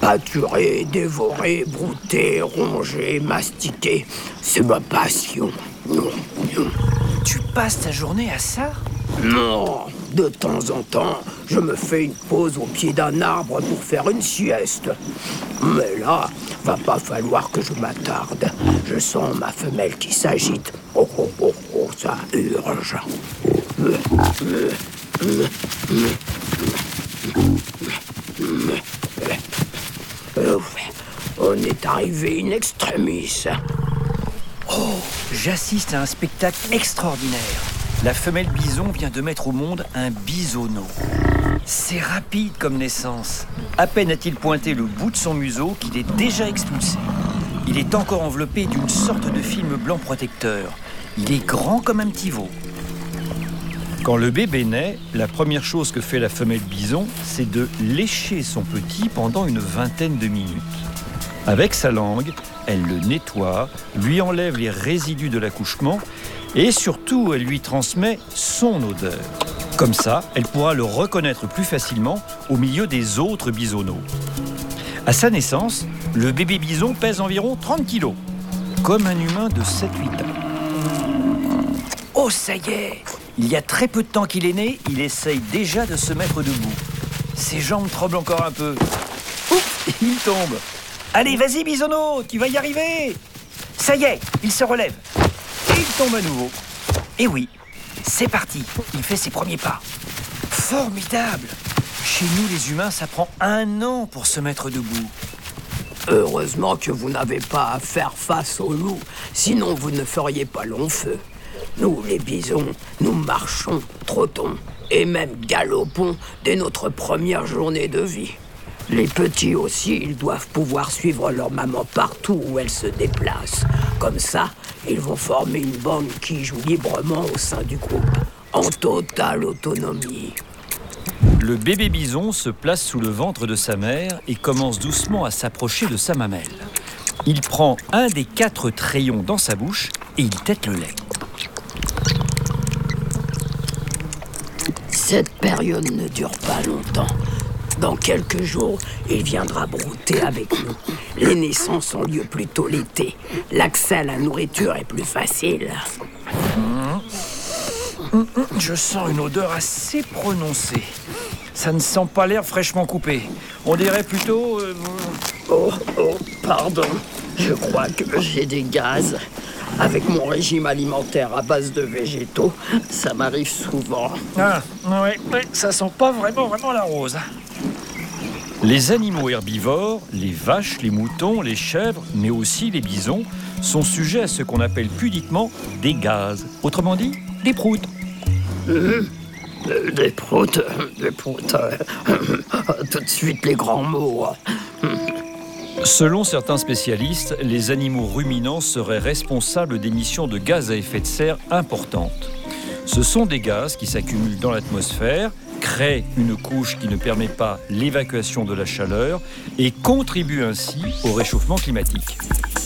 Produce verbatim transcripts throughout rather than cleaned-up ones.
Pâturer, dévorer, brouter, ronger, mastiquer, c'est ma passion. Non, non. Tu passes ta journée à ça? Non, de temps en temps, je me fais une pause au pied d'un arbre pour faire une sieste. Mais là, va pas falloir que je m'attarde. Je sens ma femelle qui s'agite. Oh, oh, oh, oh, ça urge. On est arrivé in extremis. Oh, j'assiste à un spectacle extraordinaire. La femelle bison vient de mettre au monde un bisonneau. C'est rapide comme naissance. À peine a-t-il pointé le bout de son museau qu'il est déjà expulsé. Il est encore enveloppé d'une sorte de film blanc protecteur. Il est grand comme un petit veau. Quand le bébé naît, la première chose que fait la femelle bison, c'est de lécher son petit pendant une vingtaine de minutes. Avec sa langue, elle le nettoie, lui enlève les résidus de l'accouchement et surtout, elle lui transmet son odeur. Comme ça, elle pourra le reconnaître plus facilement au milieu des autres bisonneaux. À sa naissance, le bébé bison pèse environ trente kilos, comme un humain de sept huit ans. Oh, ça y est! Il y a très peu de temps qu'il est né, il essaye déjà de se mettre debout. Ses jambes tremblent encore un peu. Oups, il tombe. Allez, vas-y, bisonneau, tu vas y arriver. Ça y est, il se relève. Et il tombe à nouveau. Et oui, c'est parti, il fait ses premiers pas. Formidable! Chez nous, les humains, ça prend un an pour se mettre debout. Heureusement que vous n'avez pas à faire face au loup, sinon vous ne feriez pas long feu. Nous, les bisons, nous marchons, trottons et même galopons dès notre première journée de vie. Les petits aussi, ils doivent pouvoir suivre leur maman partout où elle se déplace. Comme ça, ils vont former une bande qui joue librement au sein du groupe, en totale autonomie. Le bébé bison se place sous le ventre de sa mère et commence doucement à s'approcher de sa mamelle. Il prend un des quatre trayons dans sa bouche et il tète le lait. Cette période ne dure pas longtemps. Dans quelques jours, il viendra brouter avec nous. Les naissances ont lieu plutôt l'été. L'accès à la nourriture est plus facile. Mmh. Mmh, je sens une odeur assez prononcée. Ça ne sent pas l'herbe fraîchement coupée. On dirait plutôt... Euh... Oh, oh, pardon. Je crois que j'ai des gaz. Avec mon régime alimentaire à base de végétaux, ça m'arrive souvent. Ah, ouais, ouais, ça sent pas vraiment, vraiment la rose. Les animaux herbivores, les vaches, les moutons, les chèvres, mais aussi les bisons, sont sujets à ce qu'on appelle pudiquement des gaz. Autrement dit, des proutes. Mmh. Des proutes, des proutes. Tout de suite les grands mots. Selon certains spécialistes, les animaux ruminants seraient responsables d'émissions de gaz à effet de serre importantes. Ce sont des gaz qui s'accumulent dans l'atmosphère, créent une couche qui ne permet pas l'évacuation de la chaleur et contribuent ainsi au réchauffement climatique.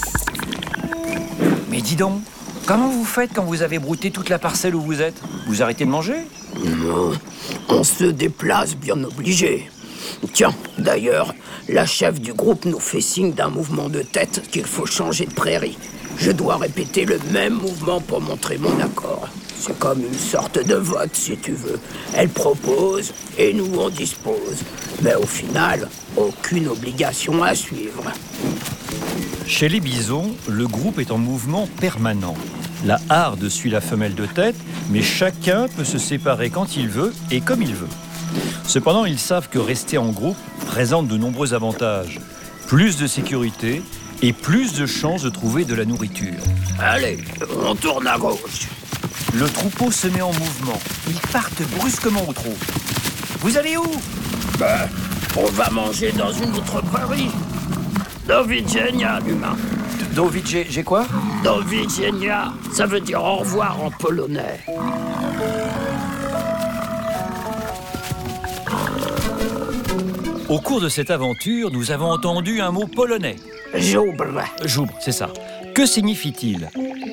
Mais dis donc, comment vous faites quand vous avez brouté toute la parcelle où vous êtes? Vous arrêtez de manger? Non, on se déplace bien obligé. Tiens, d'ailleurs, la chef du groupe nous fait signe d'un mouvement de tête qu'il faut changer de prairie. Je dois répéter le même mouvement pour montrer mon accord. C'est comme une sorte de vote, si tu veux. Elle propose et nous on dispose. Mais au final, aucune obligation à suivre. Chez les bisons, le groupe est en mouvement permanent. La harde suit la femelle de tête, mais chacun peut se séparer quand il veut et comme il veut. Cependant, ils savent que rester en groupe présente de nombreux avantages. Plus de sécurité et plus de chances de trouver de la nourriture. Allez, on tourne à gauche. Le troupeau se met en mouvement. Ils partent brusquement au trot. Vous allez où? Ben, on va manger dans une autre prairie. Do widzenia, l'humain. Do widzenia, j'ai quoi? Do widzenia, ça veut dire au revoir en polonais. Au cours de cette aventure, nous avons entendu un mot polonais. Żubr. Żubr, c'est ça. Que signifie-t-il?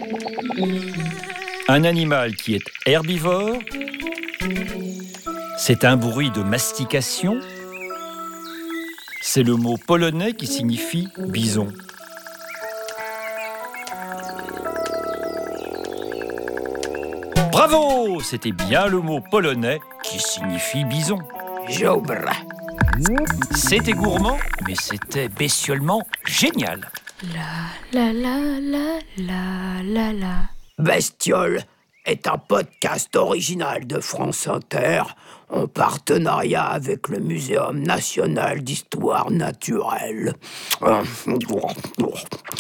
Un animal qui est herbivore. C'est un bruit de mastication. C'est le mot polonais qui signifie bison. Bravo! C'était bien le mot polonais qui signifie bison. J'oublie. C'était gourmand, mais c'était bestiolement génial. La la la la la la la. Bestiole est un podcast original de France Inter en partenariat avec le Muséum national d'histoire naturelle.